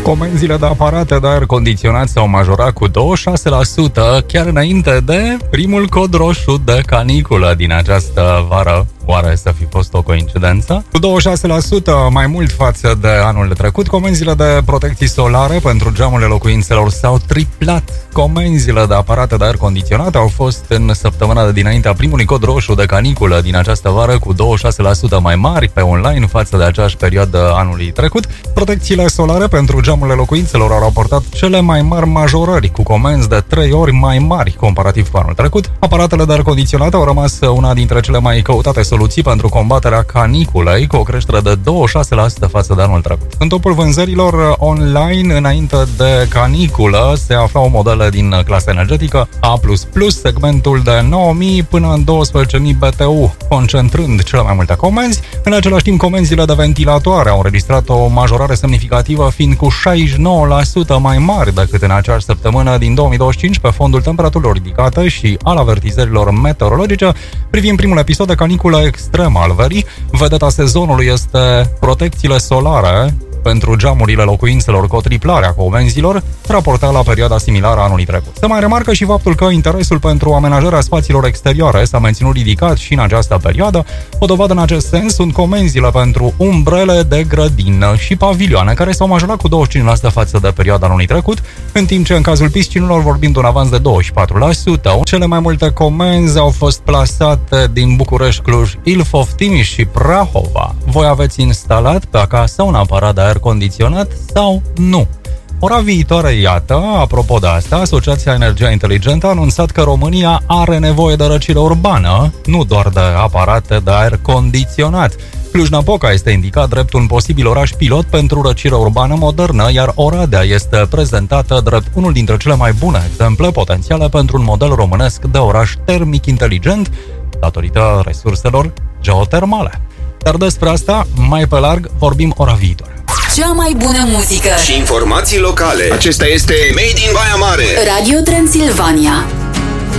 Comenzile de aparate de aer condiționat s-au majorat cu 26%, chiar înainte de primul cod roșu de caniculă din această vară. Oare să fi fost o coincidență? Cu 26% mai mult față de anul trecut, comenzile de protecții solare pentru geamurile locuințelor s-au triplat. Comenzile de aparate de aer condiționat au fost în săptămâna de dinaintea primului cod roșu de caniculă din această vară cu 26% mai mari pe online față de aceeași perioadă anului trecut. Protecțiile solare pentru geamurile locuințelor au raportat cele mai mari majorări, cu comenzi de 3 ori mai mari comparativ cu anul trecut. Aparatele de aer condiționat au rămas una dintre cele mai căutate soluții pentru combaterea caniculei, cu o creștere de 26% față de anul trecut. În topul vânzărilor online înainte de caniculă se aflau modele din clasa energetică A++, segmentul de 9.000 până în 12.000 BTU, concentrând cele mai multe comenzi. În același timp, comenzile de ventilatoare au înregistrat o majorare semnificativă, fiind cu 69% mai mari decât în aceeași săptămână din 2025 pe fondul temperaturilor ridicate și al avertizărilor meteorologice. Privind primul episod de caniculă extremă al verii, vedeta sezonului este protecțiile solare pentru geamurile locuințelor cu o triplare a comenzilor, raportat la perioada similară a anului trecut. Se mai remarcă și faptul că interesul pentru amenajarea spațiilor exterioare s-a menținut ridicat și în această perioadă. O dovadă în acest sens sunt comenzile pentru umbrele de grădină și pavilioane, care s-au majorat cu 25% față de perioada anului trecut, în timp ce în cazul piscinilor vorbim de un avans de 24%. Cele mai multe comenzi au fost plasate din București, Cluj, Ilfov, Timiș și Prahova. Voi aveți instalat pe acasă un aparat de aer condiționat sau nu? Ora viitoare, iată, apropo de asta, Asociația Energia Inteligentă a anunțat că România are nevoie de răcire urbană, nu doar de aparate de aer condiționat. Cluj-Napoca este indicat drept un posibil oraș pilot pentru răcire urbană modernă, iar Oradea este prezentată drept unul dintre cele mai bune exemple potențiale pentru un model românesc de oraș termic inteligent, datorită resurselor geotermale. Dar despre asta, mai pe larg, vorbim ora viitoare. Cea mai bună muzică și informații locale. Acesta este Made in Baia Mare. Radio Transilvania.